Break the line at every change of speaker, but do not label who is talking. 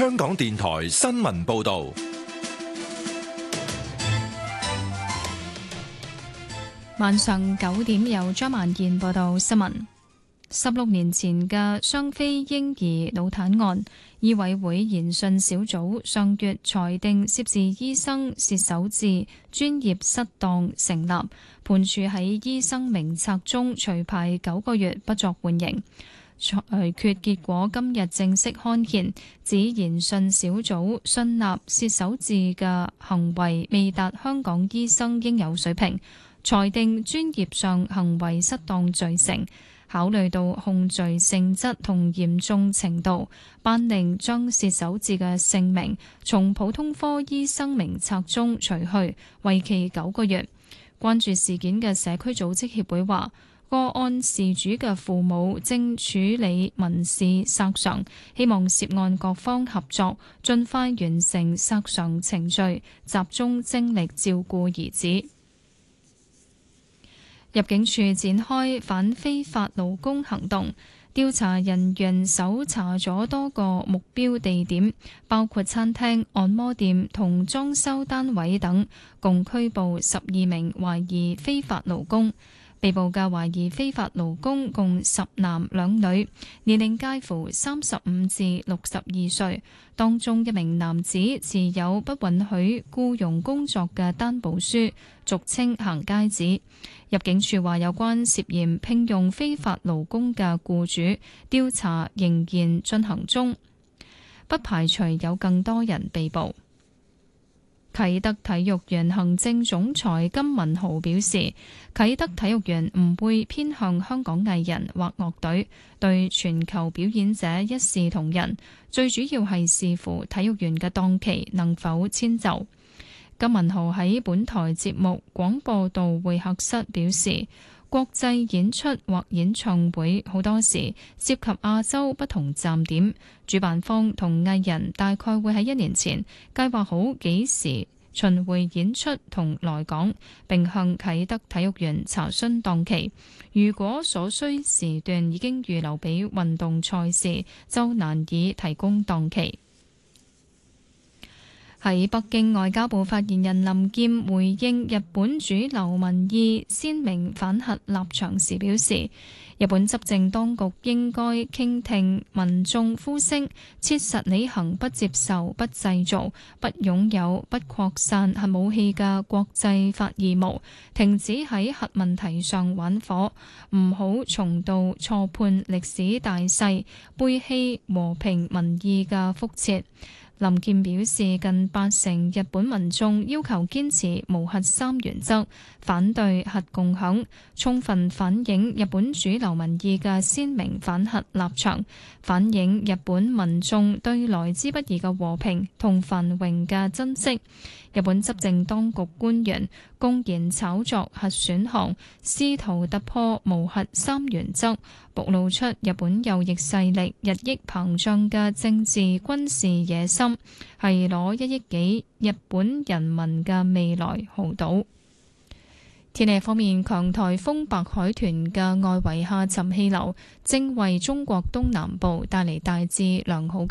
香港電台新聞報道。
晚上9點由張萬燕報道新聞。16年前嘅雙非嬰兒腦癱案，醫委會研訊小組上月裁定涉事醫生薛守志專業失當成立，判處喺醫生名冊中除牌9個月，不作緩刑。裁決結果今日正式刊憲，指研訊小組信納薛守志嘅行為未達香港醫生應有水平，裁定專業上行為失當罪成。考慮到控罪性質同嚴重程度，頒令將薛守志嘅姓名從普通科醫生名冊中除去，為期9個月。關注事件嘅社區組織協會話，個案事主嘅父母正處理民事索償，希望涉案各方合作，盡快完成索償程序，集中精力照顧兒子。入境處展開反非法勞工行動，調查人員搜查咗多個目標地點，包括餐廳、按摩店同裝修單位等，共拘捕12名懷疑非法勞工。被捕嘅懷疑非法勞工共10男2女，年齡介乎35至62歲，當中一名男子持有不允許僱傭工作嘅擔保書，俗稱行街紙。入境處話，有關涉嫌聘用非法勞工嘅僱主調查仍然進行中，不排除有更多人被捕。啟德體育園行政總裁金文豪表示，啟德體育園唔會偏向香港藝人或樂隊，對全球表演者一視同仁，最主要係視乎體育園嘅檔期能否遷就。金文豪喺本台節目廣播道會客室表示，國際演出或演唱會好多時涉及亞洲不同站點，主辦方同藝人大概會喺1年前計劃好幾時巡迴演出同來港，並向啟德體育園查詢檔期。如果所需時段已經預留俾運動賽事，就難以提供檔期。喺北京，外交部發言人林劍回應日本主流民意鮮明反核立場時表示，日本執政當局應該傾聽民眾呼聲，切實履行不接受、不製造、不擁有、不擴散核武器嘅國際法義務，停止喺核問題上玩火，唔好重蹈錯判歷史大勢、背棄和平民意嘅覆轍。林健表示，近80%日本民眾要求堅持無核3原則，反對核共享，充分反映日本主流民意嘅鮮明反核立場，反映日本民眾對來之不易嘅和平同繁榮嘅珍惜。日本執政當局官員公然炒作核選項，試圖突破無核3原則，暴露出日本右翼勢力日益膨脹嘅政治軍事野心，係攞1億幾日本人民嘅未來豪賭。天氣方面，強颱風白海豚嘅外圍下沉氣流正為中國東南部帶嚟大致良好